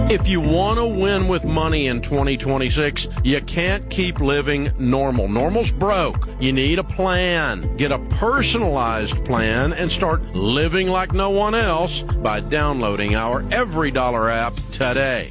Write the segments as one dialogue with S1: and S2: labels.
S1: If you want to win with money in 2026, you can't keep living normal. Normal's broke. You need a plan. Get a personalized plan and start living like no one else by downloading our Every Dollar app today.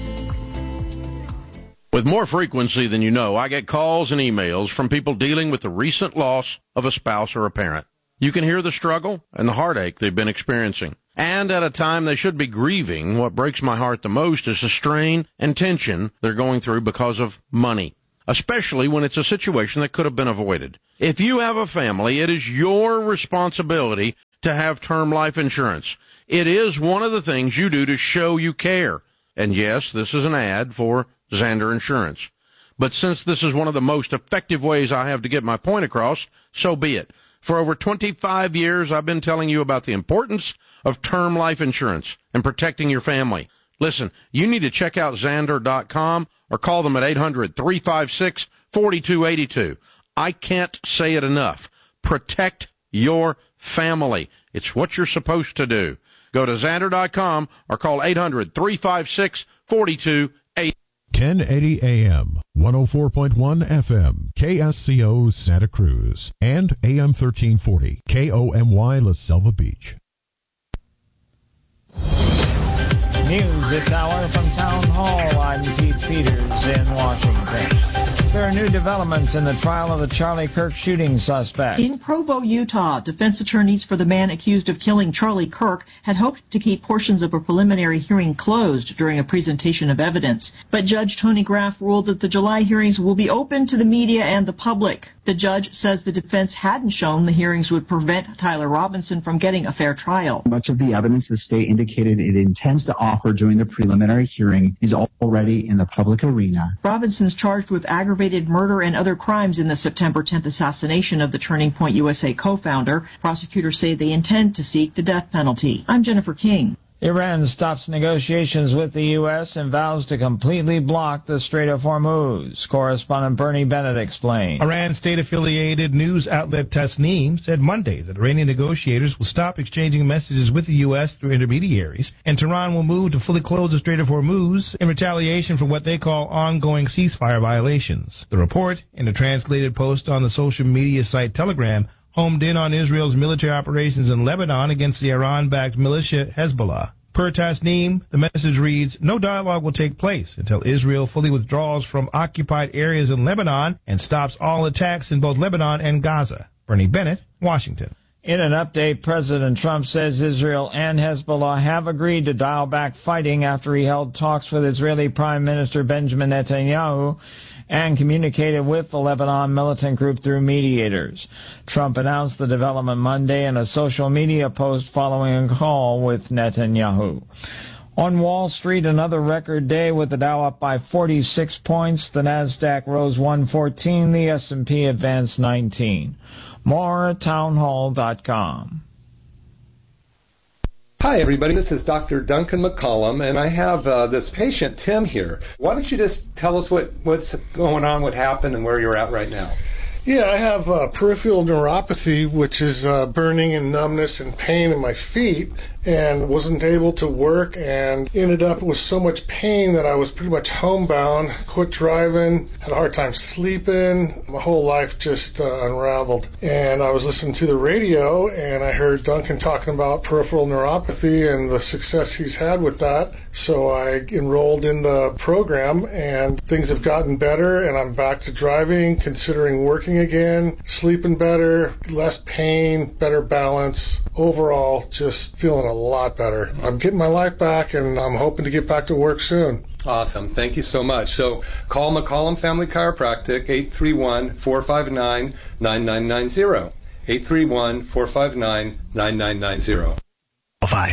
S1: With more frequency than you know, I get calls and emails from people dealing with the recent loss of a spouse or a parent. You can hear the struggle and the heartache they've been experiencing. And at a time they should be grieving, what breaks my heart the most is the strain and tension they're going through because of money, especially when it's a situation that could have been avoided. If you have a family, it is your responsibility to have term life insurance. It is one of the things you do to show you care. And yes, this is an ad for Zander Insurance. But since this is one of the most effective ways I have to get my point across, so be it. For over 25 years, I've been telling you about the importance of term life insurance and protecting your family. Listen, you need to check out Zander.com or call them at 800-356-4282. I can't say it enough. Protect your family. It's what you're supposed to do. Go to Zander.com or call 800-356-4282.
S2: 1080 AM, 104.1 FM, KSCO Santa Cruz, and AM 1340, KOMY La Selva Beach.
S3: News this hour from Town Hall. I'm Keith Peters in Washington. There are new developments in the trial of the Charlie Kirk shooting suspect.
S4: In Provo, Utah, defense attorneys for the man accused of killing Charlie Kirk had hoped to keep portions of a preliminary hearing closed during a presentation of evidence. But Judge Tony Graff ruled that the July hearings will be open to the media and the public. The judge says the defense hadn't shown the hearings would prevent Tyler Robinson from getting a fair trial.
S5: Much of the evidence the state indicated it intends to offer during the preliminary hearing is already in the public arena.
S4: Robinson's charged with aggravated murder and other crimes in the September 10th assassination of the Turning Point USA co-founder. Prosecutors say they intend to seek the death penalty. I'm Jennifer King.
S3: Iran stops negotiations with the U.S. and vows to completely block the Strait of Hormuz. Correspondent Bernie Bennett explained.
S6: Iran state-affiliated news outlet Tasnim said Monday that Iranian negotiators will stop exchanging messages with the U.S. through intermediaries, and Tehran will move to fully close the Strait of Hormuz in retaliation for what they call ongoing ceasefire violations. The report, in a translated post on the social media site Telegram, homed in on Israel's military operations in Lebanon against the Iran-backed militia Hezbollah. Per Tasnim, the message reads, no dialogue will take place until Israel fully withdraws from occupied areas in Lebanon and stops all attacks in both Lebanon and Gaza. Bernie Bennett, Washington.
S3: In an update, President Trump says Israel and Hezbollah have agreed to dial back fighting after he held talks with Israeli Prime Minister Benjamin Netanyahu and communicated with the Lebanon militant group through mediators. Trump announced the development Monday in a social media post following a call with Netanyahu. On Wall Street, another record day with the Dow up by 46 points. The Nasdaq rose 114. The S&P advanced 19. More at townhall.com.
S7: Hi, everybody. This is Dr. Duncan McCollum, and I have this patient, Tim, here. Why don't you just tell us what's going on, what happened, and where you're at right now?
S8: Yeah, I have peripheral neuropathy, which is burning and numbness and pain in my feet, and wasn't able to work and ended up with so much pain that I was pretty much homebound, quit driving, had a hard time sleeping. My whole life just unraveled. And I was listening to the radio, and I heard Duncan talking about peripheral neuropathy and the success he's had with that. So I enrolled in the program, and things have gotten better, and I'm back to driving, considering working again, sleeping better, less pain, better balance. Overall, just feeling a lot better. I'm getting my life back, and I'm hoping to get back to work soon.
S7: Awesome. Thank you so much. So call McCollum Family Chiropractic, 831-459-9990. 831-459-9990.
S6: Bye.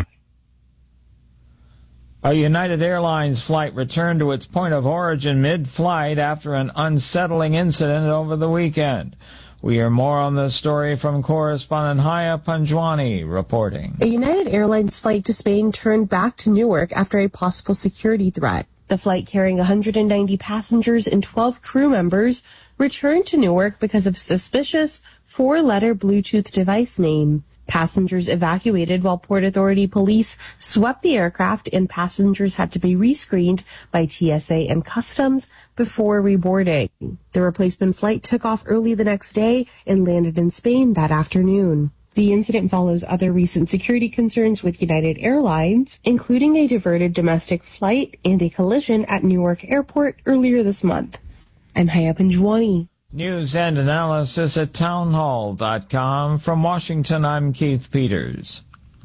S3: A United Airlines flight returned to its point of origin mid-flight after an unsettling incident over the weekend. We hear more on this story from correspondent Haya Panjwani reporting.
S9: A United Airlines flight to Spain turned back to Newark after a possible security threat. The flight carrying 190 passengers and 12 crew members returned to Newark because of suspicious four-letter Bluetooth device name. Passengers evacuated while Port Authority police swept the aircraft, and passengers had to be rescreened by TSA and Customs before reboarding. The replacement flight took off early the next day and landed in Spain that afternoon. The incident follows other recent security concerns with United Airlines, including a diverted domestic flight and a collision at Newark Airport earlier this month. I'm Haya Panjwani.
S3: News and analysis at townhall.com. From Washington, I'm Keith Peters.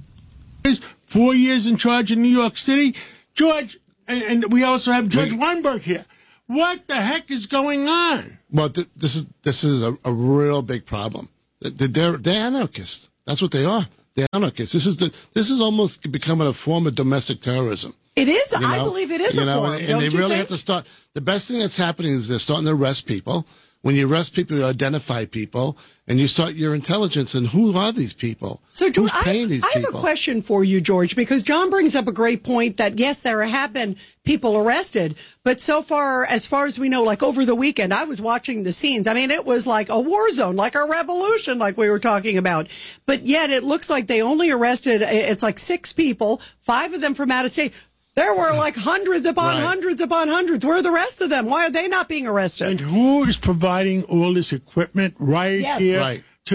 S10: 4 years in charge in New York City. George, and we also have Judge Weinberg here. What the heck is going on?
S11: Well, this is a real big problem. They're anarchists. That's what they are. They're anarchists. This is almost becoming a form of domestic terrorism.
S12: It is. I believe it is a form.
S11: And they really have to start. The best thing that's happening is they're starting to arrest people. When you arrest people, you identify people, and you start your intelligence. And who are these people?
S12: So, George,
S11: who's paying these people?
S12: I have a question for you, George, because John brings up a great point that, yes, there have been people arrested, but so far, as we know, like over the weekend, I was watching the scenes. I mean, it was like a war zone, like a revolution, like we were talking about. But yet it looks like they only arrested, it's like 6 people, 5 of them from out of state. There were like hundreds upon hundreds upon hundreds. Where are the rest of them? Why are they not being arrested?
S10: And who is providing all this equipment here to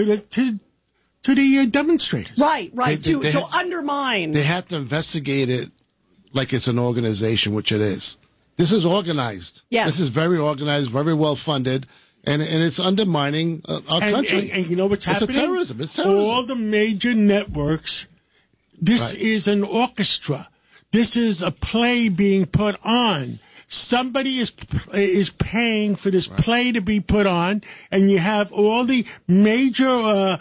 S10: the demonstrators?
S12: Right, to undermine.
S11: They have to investigate it like it's an organization, which it is. This is organized.
S12: Yes.
S11: This is very organized, very well funded, and it's undermining our country.
S10: And you know what's happening?
S11: It's terrorism.
S10: All the major networks, this is an orchestra. This is a play being put on. Somebody is paying for this play to be put on, and you have all the major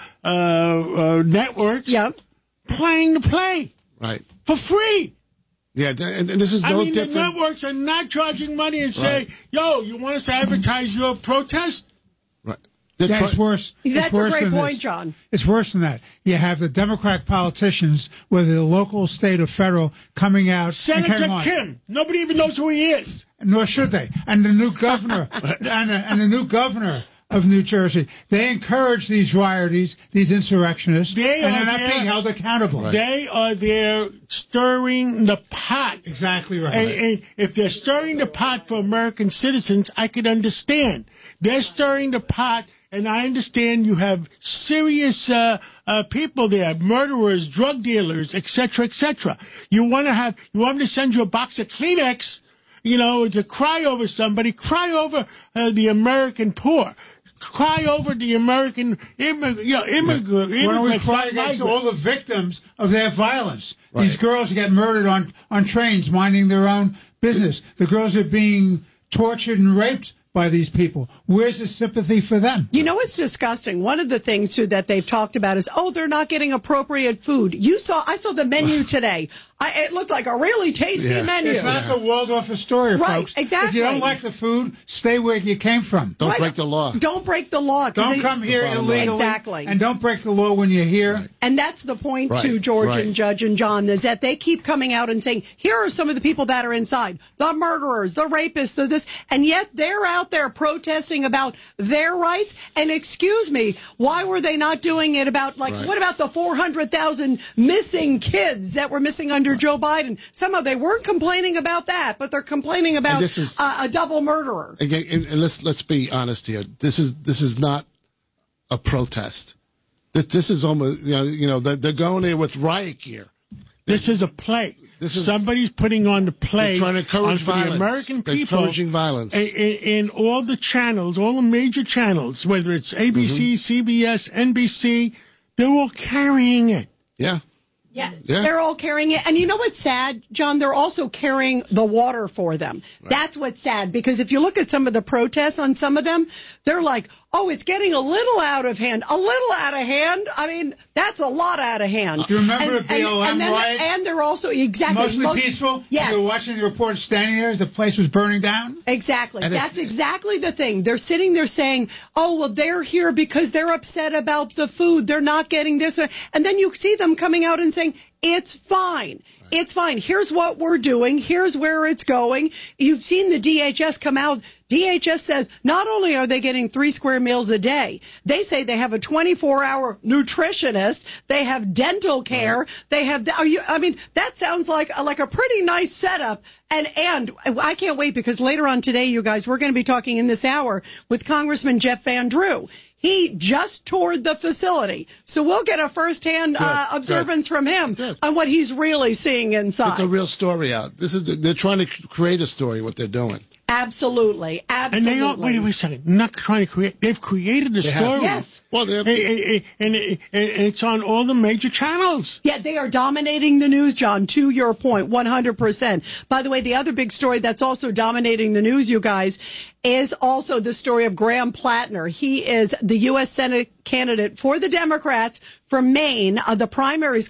S10: networks playing the play for free.
S11: Yeah, and this is no different.
S10: The networks are not charging money and say, "Yo, you want us to advertise your protest?"
S11: Right.
S13: That's worse.
S12: That's a great point, John.
S13: It's worse than that. You have the Democratic politicians, whether the local, state, or federal, coming out.
S10: Senator Kim. Nobody even knows who he is.
S13: Nor should they. And the new governor, and the new governor of New Jersey, they encourage these rioters, these insurrectionists, and they're not being held accountable.
S10: Right. They are there stirring the pot.
S13: Exactly right.
S10: And if they're stirring the pot for American citizens, I could understand. They're stirring the pot. And I understand you have serious people there, murderers, drug dealers, etc., etc. You want them to send you a box of Kleenex, to cry over somebody, cry over the American poor, cry over the American immigrants.
S13: Why don't we cry against all the victims of their violence? Right. These girls get murdered on trains, minding their own business. The girls are being tortured and raped by these people. Where's the sympathy for them?
S12: You know, it's disgusting. One of the things, too, that they've talked about is, they're not getting appropriate food. I saw the menu today. It looked like a really tasty menu.
S13: It's not the Waldorf Astoria, folks.
S12: Exactly.
S13: If you don't like the food, stay where you came from.
S11: Don't break the law.
S12: Don't break the law.
S13: Don't come here illegally.
S12: Exactly.
S13: And don't break the law when you're here.
S11: Right.
S12: And that's the point, too, George and Judge and John, is that they keep coming out and saying, here are some of the people that are inside. The murderers, the rapists, the this. And yet they're out there protesting about their rights. And excuse me, why were they not doing it about, what about the 400,000 missing kids that were missing under Joe Biden? Somehow they weren't complaining about that, but they're complaining about a double murderer.
S11: And let's be honest here. This is not a protest. This is almost they're going there with riot gear.
S10: This is a play. Somebody's putting on the play.
S11: They're trying to encourage violence.
S10: The American people.
S11: Encouraging violence.
S10: In all the channels, all the major channels, whether it's ABC, CBS, NBC, they're all carrying it.
S11: Yeah.
S12: Yeah, they're all carrying it. And you know what's sad, John? They're also carrying the water for them. Right. That's what's sad, because if you look at some of the protests on some of them, they're like, it's getting a little out of hand. A little out of hand? I mean, that's a lot out of hand.
S13: Do you remember the BLM riot?
S12: And they're also,
S13: mostly peaceful?
S12: Yes.
S13: You were watching the reporters standing there as the place was burning down?
S12: Exactly. That's exactly the thing. They're sitting there saying, they're here because they're upset about the food. They're not getting this. And then you see them coming out and saying, It's fine. It's fine. Here's what we're doing. Here's where it's going. You've seen the DHS come out. DHS says not only are they getting 3 square meals a day, they say they have a 24-hour nutritionist. They have dental care. They have. That sounds like a pretty nice setup. And I can't wait because later on today, you guys, we're going to be talking in this hour with Congressman Jeff Van Drew. He just toured the facility, so we'll get a firsthand observance from him on what he's really seeing inside.
S11: Get the real story out. They're trying to create a story, what they're doing.
S12: Absolutely.
S10: And they don't, wait a second, not trying to create, they've created a story.
S12: Yes.
S10: Well, and it's on all the major channels.
S12: Yeah, they are dominating the news, John, to your point, 100%. By the way, the other big story that's also dominating the news, you guys, is also the story of Graham Plattner. He is the U.S. Senate candidate for the Democrats from Maine. The primaries